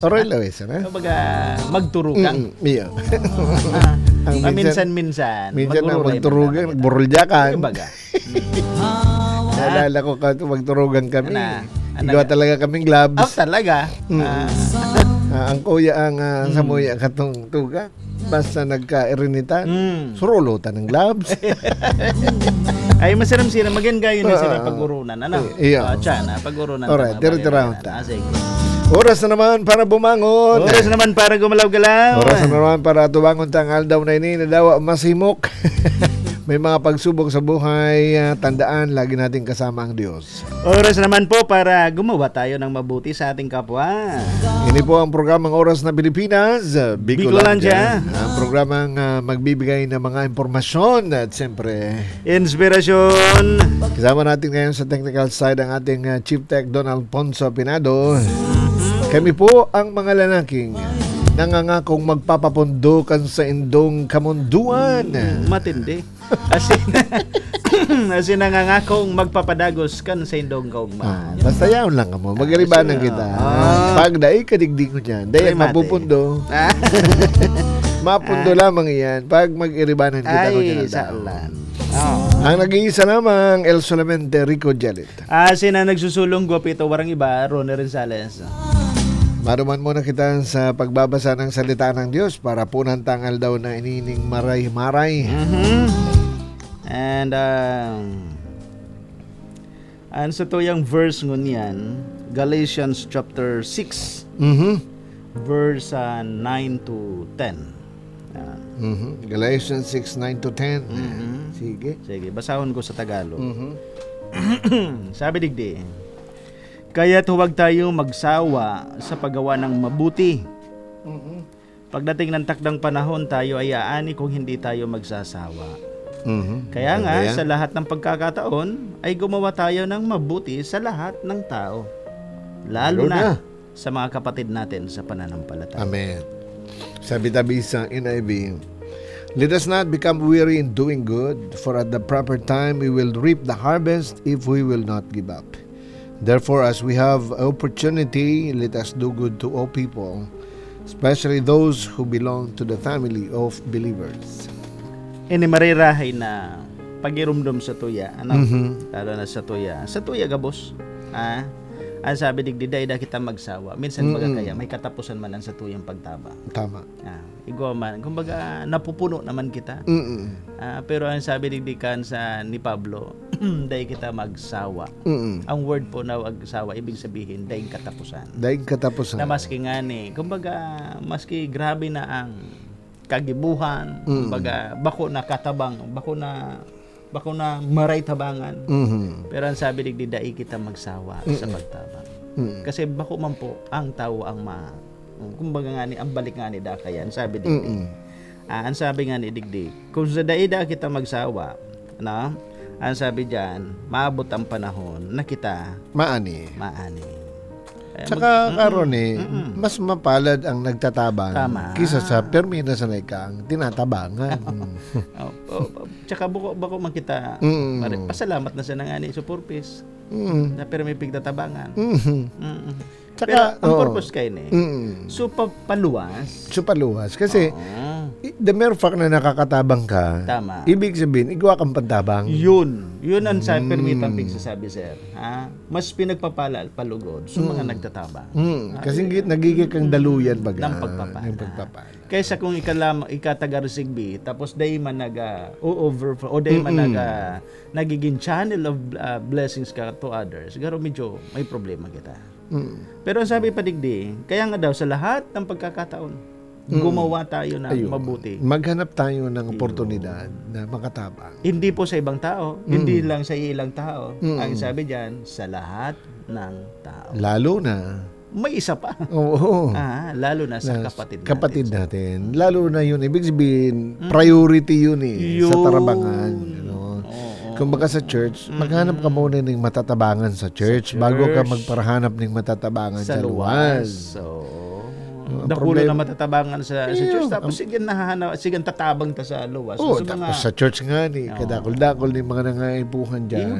Oray lawes, na? Kumbaga, magturugang. Iya. Minsan-minsan. Minsan na magurulay magturugan, man nagburulyakan. Kumbaga. Naalala ko ka magturugan kami. Ano Igawa nga? talaga kaming gloves. Talaga? Ang kuya ang samuya katong tuga. Basta nagka-irinitan. Surulutan ng gloves. Ay, masaram sila. Maganda yun na sila pagurunan. Ano? Iya. Tiyan, pagurunan. Alright, tira-tira ta. Sige. Oras na naman para bumangon. Oras naman para gumalaw-galaw. Oras na naman para tubangon tangal daw na ini na daw masimok. May mga pagsubok sa buhay, tandaan, lagi nating kasama ang Diyos. Oras naman po para gumawa tayo ng mabuti sa ating kapwa. Ini po ang programang Oras na Pilipinas, Bicolandia. Ang programang magbibigay ng mga impormasyon at siyempre, Inspirasyon. kasama natin ngayon sa technical side ang ating Chief Tech Don Alfonso Pinado. Kami po ang mga lalaking nangangakong magpapapundukan sa indong kamunduan. Matindi. Asin nangangakong magpapadagos kan sa indong kaugmaan. Basta yaon lang mo. Mag-iribanan kita. Pag daig kadigdig ko dyan, dahil mapupundo. Mapundo lamang yan. Pag mag-iribanan kita ko dyan. Ay, saalan. Ang nag-iisa namang El Solamente Rico Jalit. Asin na nagsusulong guwapito warang iba, Ronnie Rensales. Maruman muna kita sa pagbabasa ng salita ng Diyos para punang tangal daw na inining maray-maray. And sa to yung verse ngunyan, Galatians chapter 6, verse 9 to 10. Galatians 6:9-10. Sige. Sige, basahon ko sa Tagalog. Sabi digdi, kaya't huwag tayong magsawa sa paggawa ng mabuti. Pagdating ng takdang panahon, tayo ay aani kung hindi tayo magsasawa. Kaya nga, sa lahat ng pagkakataon, ay gumawa tayo ng mabuti sa lahat ng tao. Lalo na sa mga kapatid natin sa pananampalataya. Amen. Sabi tabi sa NIV, let us not become weary in doing good, for at the proper time we will reap the harvest if we will not give up. Therefore, as we have opportunity, let us do good to all people, especially those who belong to the family of believers. Ini marirahay na pagirumdum sa tuya, ano? Lalo na sa tuya. Sa tuya, gabos. Ang sabi digdiday da kita magsawa. Minsan baga kaya may katapusan man ang sa tuyang pagtaba. Tama. Igwa man. Kumbaga napupuno naman kita. Pero ang sabi digdikan sa ni Pablo, dahil kita magsawa. Ang word po na magsawa, ibig sabihin, dahil katapusan. Dahil katapusan. Na maski nga ni, kumbaga, maski grabe na ang kagibuhan, kumbaga, bako na katabang, bako na maray tabangan. Pero ang sabi digdi, dahil kita magsawa sa pagtabang. Kasi bako man po, ang tao ang kumbaga nga ni, ang balik nga ni dakayan, sabi digdi. Ang sabi nga ni digdi, kung sa daida kita magsawa, na, ang sabi diyan, maabot ang panahon na kita maani. Tsaka karon mas mapalad ang nagtatabang kisa sa permi na sanay kang tinatabangan. Tsaka bako man kita pasalamat na sa nangani sa purpose. Na permi pigtatabangan. Pero ang purpose kay ni. So paluwas kasi the mere fact na nakakatabang ka, tama. Ibig sabihin, igwa kang pantabang. Yun ang sa permitang pigsasabi, sir. Mas pinagpapala palugod sa mga nagtatabang. Kasi nagiging kang daluyan baga. Ng pagpapala. Kaysa kung ikataga-resigbi, tapos dahi man overflow, o dahi man nagiging channel of blessings ka to others, siguro medyo may problema kita. Pero sabi pa digdi, kaya nga daw sa lahat ng pagkakataon, gumawa tayo ng mabuti. Maghanap tayo ng oportunidad na makatabang. Hindi po sa ibang tao, hindi lang sa ilang tao. Ang sabi diyan, sa lahat ng tao. Lalo na may isa pa. Oo. Lalo na sa kapatid natin. Lalo na yun, ibig sabihin, priority yun sa tarabangan. Kumbaga sa church, maghanap ka muna ng matatabangan sa church bago ka magparahanap ng matatabangan sa luwas. Dakulo na matatabangan sa church, tapos sige tatabang ta sa luwas. Tapos sa church nga kadakol-dakol ng mga nangaipuhan dyan.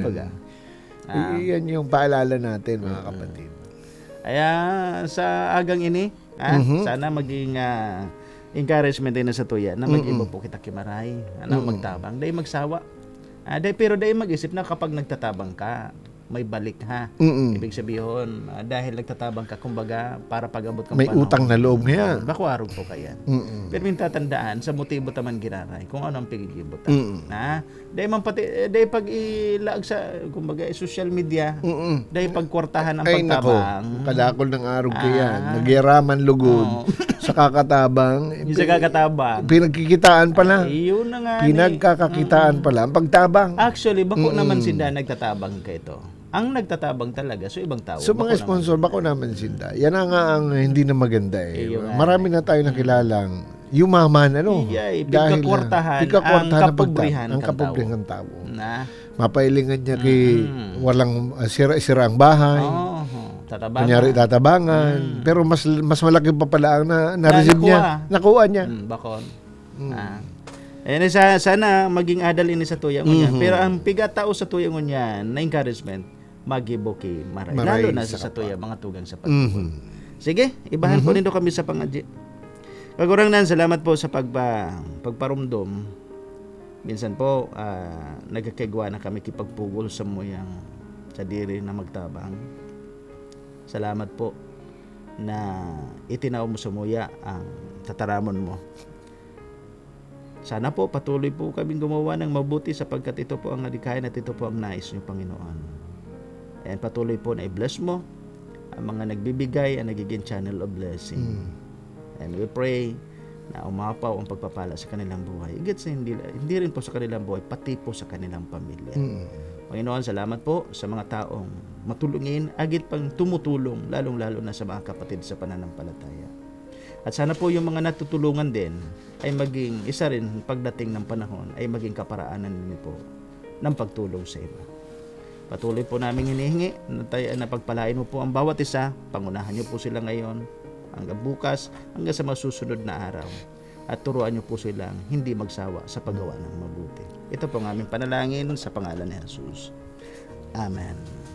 Iyan yung paalala natin, mga kapatid. Kaya sa agang ini, Sana maging encouragement din na sa tuya na mag-ibo po kita kimaray. Magtabang. Dahil magsawa. Pero dahil mag-isip na kapag nagtatabang ka, may balik ha. Ibig sabihin, dahil nagtatabang ka, kumbaga, para pag-abot kang may panahon. utang na loob nga. Bakuarog po kaya. Pero may tatandaan, sa motibo taman giraray, kung ano ang pigigibot. Dahil man pati, dahil pag ilag sa, kumbaga, social media, dahil pagkwartahan ang pagtabang. Nako, kadakol ng arog kaya. Nagyaraman lugod. Sa kakatabang. Yung sa kakatabang. Pinagkikitaan pala. Yun na nga. Pinagkakakitaan pala. Ang pagtabang. Actually, bako naman sinda nagtatabang ka ito. Ang nagtatabang talaga, so ibang tao. So mga sponsor, bako naman sinda. Yan na nga ang hindi na maganda eh. Marami na tayo nakilalang yumaman, pigkakwartahan ang kapobrihan ng tao. Mapailingan niya kay walang sira ang bahay. Tatabangan. Kunyari tatabangan. Pero mas malaki pa pala ang na-receive niya. Nakuha niya. Bakon. Ayan, sana maging adal ini sa tuyang niya. Pero ang pigatao sa tuyang niya na encouragement, magiboki maray. Lalo na sa tuya, mga tugang sa pagtuon. Sige, ibahan po nito kami sa pangadji. Kagurangnan, salamat po sa pagparumdom. Minsan po, nagkakigwa na kami kipagpugol sa muyang sa diri na magtabang. Salamat po na itinaw mo sa muya ang tataramon mo. Sana po patuloy po kaming gumawa ng mabuti sapagkat ito po ang adikain at ito po ang nais niyo, Panginoon. And patuloy po na i-bless mo ang mga nagbibigay ang nagiging channel of blessing. And we pray na umapaw ang pagpapala sa kanilang buhay. Higit sa hindi rin po sa kanilang buhay, pati po sa kanilang pamilya. Panginoon, salamat po sa mga taong matulungin, agit pang tumutulong, lalong-lalo na sa mga kapatid sa pananampalataya. At sana po yung mga natutulungan din ay maging isa rin pagdating ng panahon ay maging kaparaanan din po ng pagtulong sa iba. Patuloy po namin hinihingi na pagpalain mo po ang bawat isa, pangunahan niyo po sila ngayon, hanggang bukas, hanggang sa masusunod na araw. At turuan niyo po silang hindi magsawa sa paggawa ng mabuti. Ito po ang aming panalangin sa pangalan ni Jesus. Amen.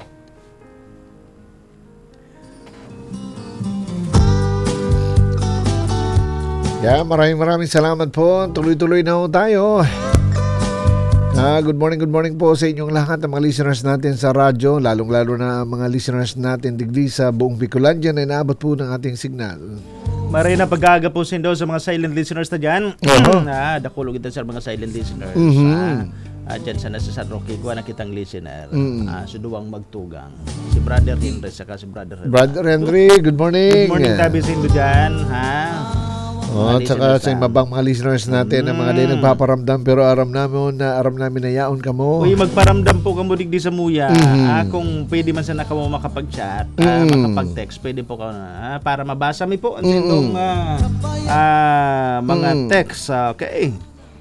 Maraming salamat po. Tuloy-tuloy na ho tayo. Good morning po sa inyong lahat ng mga listeners natin sa radyo, lalong-lalo na mga listeners natin digdi sa buong Bicolandia na inaabot po ng ating signal. Maray na pag-aagapusin daw sa mga silent listeners na dyan. Dakulog ito sa mga silent listeners. Dyan sa nasa San Roque, kuha na kitang listener. Suduwang magtugang. Si Brother Henry, saka si Brother Henry. Brother Henry, good morning. Good morning, tabi sa Indo dyan. At saka sa ibang mga listeners natin na mga din nagpaparamdam pero aram namin na yaon ka mo. Uy, magparamdam po kamo digdi sa muya. Kung pwede man sana kamo makapag-chat, makapag-text, pwede po ka na para mabasa mi po ang sindong mga text. Okay.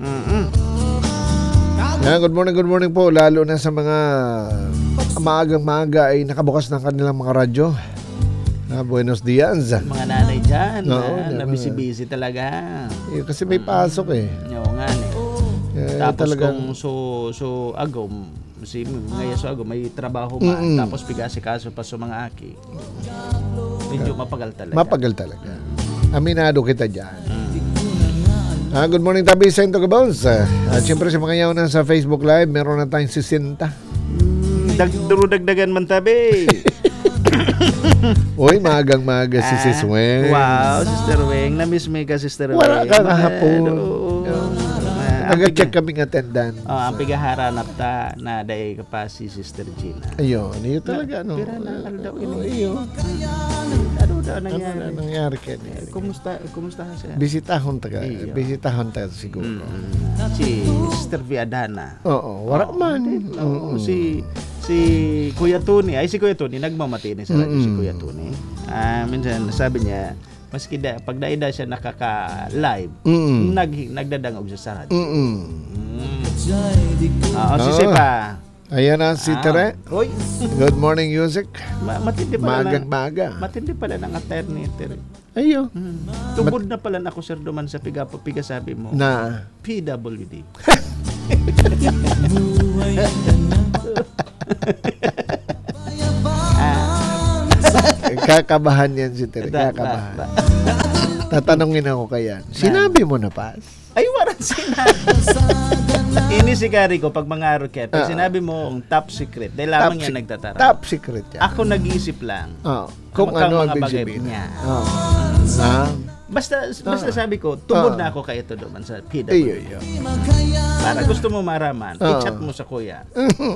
Good morning po, lalo na sa mga maagang-maaga ay nakabukas ng kanilang mga radyo. Buenos dias. Mga nanay dyan, na busy-busy talaga. Kasi may pasok eh. Oo nga tapos talagang, kung so agom, ngayon so agom, may trabaho man, tapos pigasi-kaso pa sa mga aki. Medyo mapagal talaga. Aminado kita dyan. Good morning tabi sa Into Gabones. At siyempre sa mga yaw na sa Facebook Live, meron na tayong 60. Dagdagan man tabi. Uy, maagang-maaga si Sis Weng. Wow, Sister Weng. Na-miss me ka, Sister Weng. Wala ka kahapon. Nag-check kaming attendant. Ang pigaharanap ta na dahi ka pa si Sister Gina. Ayun, yun talaga. Pira na, ano daw ini? Ayun. Ano daw nangyari? Ano nangyari kanya? Kumusta siya? Bisitahon taga siguro. Si Sister Viadana. Oo, wala man. Si Kuya Tony, si Kuya Tony, nagmamati sa radyo si Kuya Tony. Minsan sabi niya, maski pag daida siya nakaka-live, nagdadangog siya sa radyo. Si Sepa. Ayan na si Tere. Good morning, music. Matindi pala Maagang-maga. Matindi pala ng attorney, Tere. Ayo. Tubod na pala ako, Sir Duman, sa piga sabi mo. Na? PWD. Kakabahan yan si Tere. Kakabahan. Tatanungin ako kaya. Sinabi mo na, Pas? Ay, waran sinabi. Ini si Kari ko, pag mga rocket, pag sinabi mo ang top secret, dahil lamang yan nagtatara. Top secret yan. Ako nag-iisip lang. Kung ano ang mga big bagay sabihin niya. Na? Basta sabi ko, tubod na ako kayo to doon sa PW. Iyo. Para gusto mo maraman, i-chat mo sa kuya.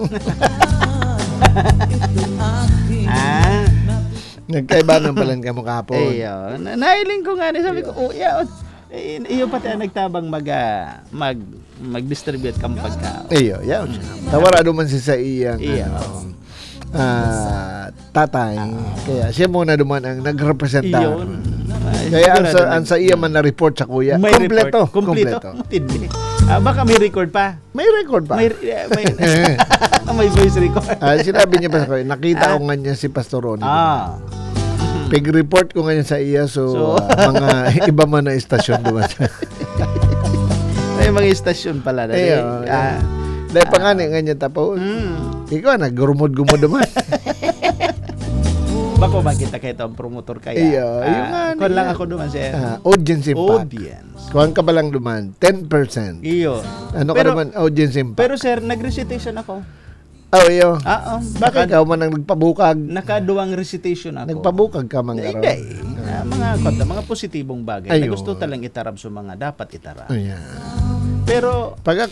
Nagkaiba ng palan ka mo kapon. Iyo. Nailing ko nga, sabi ko, iyo pati ang nagtabang mag-distribute kang pagkaon. Iyo, yan. Tawara duman si sa iyang tatay. Kaya siya muna duman ang nagrepresenta. Iyon. Kaya ang sa iya man na-report sa kuya. May Kompleto. Kompleto. Tindi. Baka may record pa. May record pa. May voice record. Sinabi niya pa sa kuya, nakita ko nga niya si Pastor Ronnie. Pig-report ko ngayon sa iya, so mga iba man na istasyon duman. May mga istasyon pala. Dahil pangani nga niya tapos. Ikaw, nag-gumod-gumod naman. Bako makita kayo ito ang promotor kaya. Kuhan lang ako duman siya. Audience impact. Kuhan ka ba lang duman? 10%. Iyo. Ano ka naman? Audience impact. Pero sir, nag-recitation ako. Iyo. Bakit ikaw man ang nagpabukag? Nakaduwang recitation ako. Nagpabukag ka man araw? Hindi. Mga positibong bagay. Na gusto talang itarab sa mga dapat itarab. Ayan. Pero pag